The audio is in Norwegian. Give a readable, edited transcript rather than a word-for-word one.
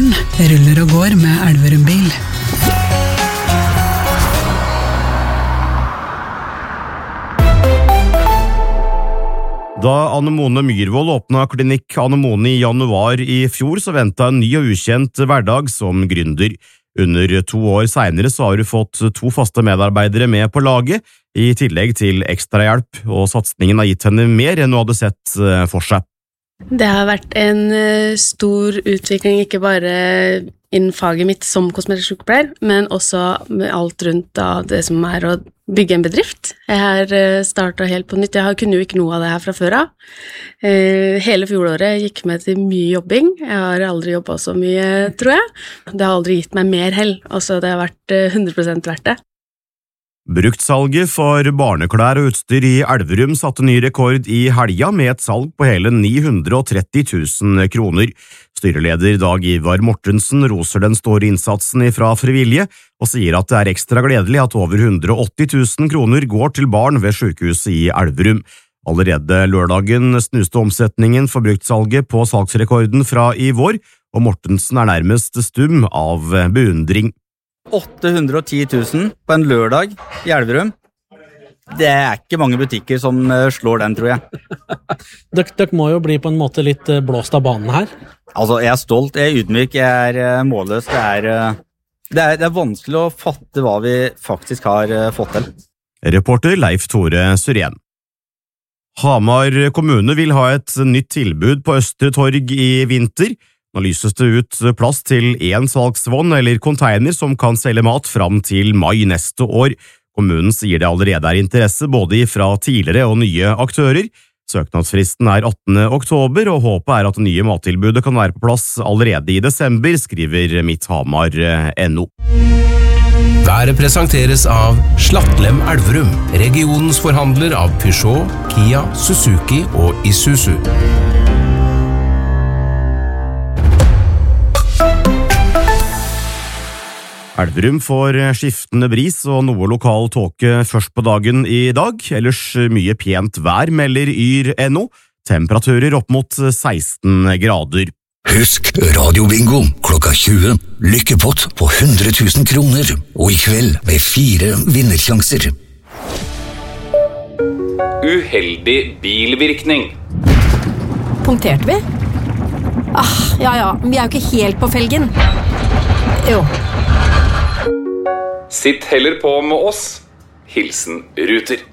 Morgen ruller og går med Elverum bil. Da Anne-Mone Myhrvold åpnet klinikk Anne-Mone i januar i fjor, så ventet en ny og ukjent hverdag som gründer. Under 2 år senere så har du fått 2 faste medarbeidere med på laget, i tillegg til ekstrahjelp, og satsningen har gitt henne mer enn hun hadde sett for seg. Det har vært en stor utvikling, ikke bare innen faget mitt som kosmetisk sykepleier, men også med alt rundt da, det som å bygge en bedrift. Jeg har startet helt på nytt. Jeg kunne jo ikke noe av det her fra før av. Hele fjoråret gikk med til mye jobbing. Jeg har aldri jobbet så mye, tror jeg. Det har aldri gitt meg mer hell. Altså, det har vært 100% verdt det. Bruktsalget for barneklær og utstyr i Elverum satte ny rekord i helga med et salg på hele 930 000 kroner. Styreleder Dag Ivar Mortensen roser den store innsatsen fra frivillige, og sier at det er ekstra gledelig at over 180 000 kroner går til barn ved sykehuset i Elverum. Allerede lørdagen snuste omsetningen for bruktsalget på salgsrekorden fra i vår, og Mortensen er nærmest stum av beundring. 810 000 på en lørdag i Elverum. Det er ikke mange butikker som slår den, tror jeg. Dere må jo bli på en måte litt blåst av banen her. Altså, jeg er stolt, jeg er ydmyk, jeg er målløs. Det er vanskelig å fatte hva vi faktisk har fått til. Reporter Leif Tore Syrén. Hamar kommune vil ha et nytt tilbud på Østre Torg i vinter. Nå lyses det ut plass til 1 salgsvogn eller container som kan selge mat fram til mai neste år. Kommunen sier det allerede er interesse både fra tidligere og nye aktører. Søknadsfristen er 18. oktober, og håpet er at det nye mattilbudet kan være på plass allerede i desember, skriver midthamar.no. Været presenteres av Slattlem Elverum, regionens forhandler av Peugeot, Kia, Suzuki og Isuzu. Elverum får skiftende bris og noe lokal tåke først på dagen i dag, ellers mye pent vær, melder Yr.no, temperaturer opp mot 16 grader. Husk Radio-bingo klokka 20, lykkepott på 100 000 kroner, og i kveld med 4 vinnersjanser. Uheldig bilvirkning. Punkterte vi? Ja, vi er jo ikke helt på felgen. Jo. Sitt heller på med oss. Hilsen Ruter.